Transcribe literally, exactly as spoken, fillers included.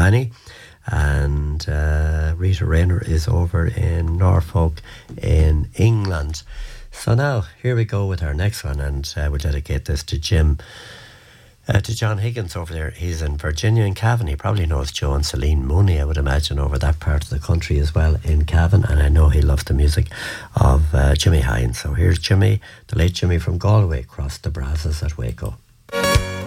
Granny. And uh, Rita Rayner is over in Norfolk in England. So now, here we go with our next one, and uh, we'll dedicate this to Jim, uh, to John Higgins over there. He's in Virginia in Cavan. He probably knows Joe and Celine Mooney, I would imagine, over that part of the country as well in Cavan, and I know he loves the music of uh, Jimmy Hines. So here's Jimmy, the late Jimmy from Galway, across the Brazos at Waco.